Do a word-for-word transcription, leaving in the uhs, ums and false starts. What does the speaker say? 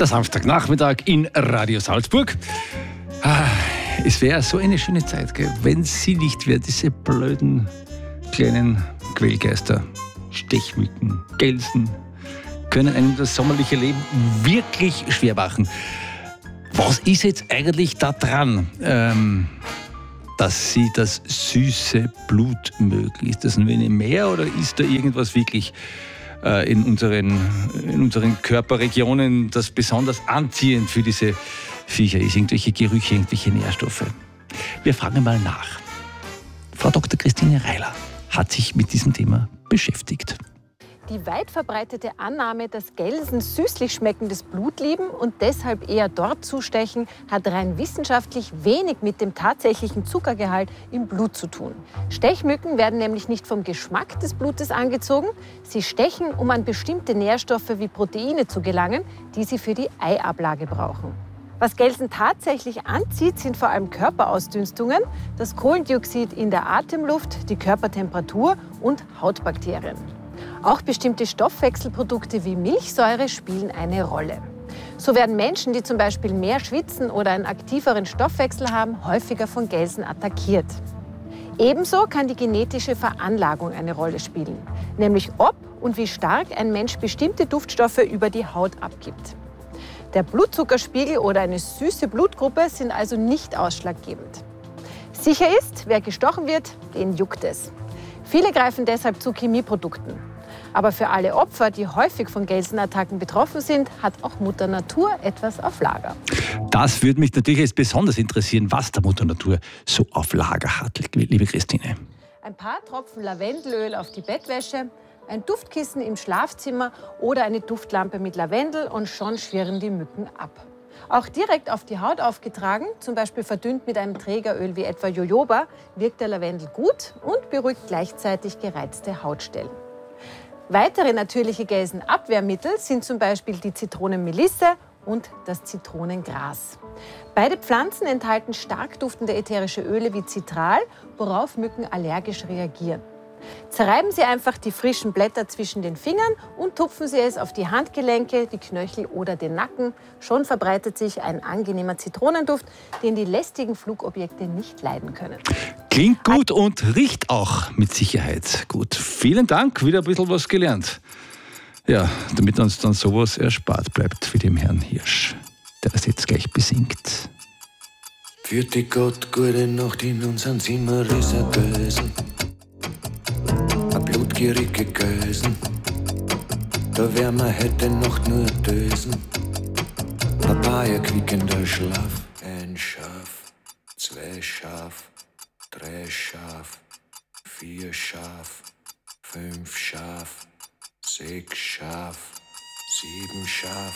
Der Samstagnachmittag in Radio Salzburg. Ah, es wäre so eine schöne Zeit, gell, wenn sie nicht wäre, diese blöden kleinen Quellgeister, Stechmücken, Gelsen, können einem das sommerliche Leben wirklich schwer machen. Was ist jetzt eigentlich da dran, ähm, dass sie das süße Blut mögen? Ist das ein wenig mehr oder ist da irgendwas wirklich äh, in, unseren, in unseren Körperregionen, das besonders anziehend für diese Viecher ist? Irgendwelche Gerüche, irgendwelche Nährstoffe? Wir fragen mal nach. Frau Doktor Christine Reiler hat sich mit diesem Thema beschäftigt. Die weit verbreitete Annahme, dass Gelsen süßlich schmeckendes Blut lieben und deshalb eher dort zustechen, hat rein wissenschaftlich wenig mit dem tatsächlichen Zuckergehalt im Blut zu tun. Stechmücken werden nämlich nicht vom Geschmack des Blutes angezogen. Sie stechen, um an bestimmte Nährstoffe wie Proteine zu gelangen, die sie für die Eiablage brauchen. Was Gelsen tatsächlich anzieht, sind vor allem Körperausdünstungen, das Kohlendioxid in der Atemluft, die Körpertemperatur und Hautbakterien. Auch bestimmte Stoffwechselprodukte wie Milchsäure spielen eine Rolle. So werden Menschen, die zum Beispiel mehr schwitzen oder einen aktiveren Stoffwechsel haben, häufiger von Gelsen attackiert. Ebenso kann die genetische Veranlagung eine Rolle spielen, nämlich ob und wie stark ein Mensch bestimmte Duftstoffe über die Haut abgibt. Der Blutzuckerspiegel oder eine süße Blutgruppe sind also nicht ausschlaggebend. Sicher ist, wer gestochen wird, den juckt es. Viele greifen deshalb zu Chemieprodukten. Aber für alle Opfer, die häufig von Gelsenattacken betroffen sind, hat auch Mutter Natur etwas auf Lager. Das würde mich natürlich jetzt besonders interessieren, was der Mutter Natur so auf Lager hat, liebe Christine. Ein paar Tropfen Lavendelöl auf die Bettwäsche, ein Duftkissen im Schlafzimmer oder eine Duftlampe mit Lavendel und schon schwirren die Mücken ab. Auch direkt auf die Haut aufgetragen, zum Beispiel verdünnt mit einem Trägeröl wie etwa Jojoba, wirkt der Lavendel gut und beruhigt gleichzeitig gereizte Hautstellen. Weitere natürliche Gelsenabwehrmittel sind zum Beispiel die Zitronenmelisse und das Zitronengras. Beide Pflanzen enthalten stark duftende ätherische Öle wie Citral, worauf Mücken allergisch reagieren. Zerreiben Sie einfach die frischen Blätter zwischen den Fingern und tupfen Sie es auf die Handgelenke, die Knöchel oder den Nacken. Schon verbreitet sich ein angenehmer Zitronenduft, den die lästigen Flugobjekte nicht leiden können. Klingt gut und riecht auch mit Sicherheit gut. Vielen Dank, wieder ein bisschen was gelernt. Ja, damit uns dann sowas erspart bleibt wie dem Herrn Hirsch, der das jetzt gleich besingt. Vierte Gott, gute Nacht, in unserem Zimmer ist ein Gösen. Blutgierige Gösen, da wär mir heute Nacht nur Dösen. Papaya quiekender Schlaf, ein Schaf, zwei Schaf, drei Schaf, vier Schaf, fünf Schaf, sechs Schaf, sieben Schaf.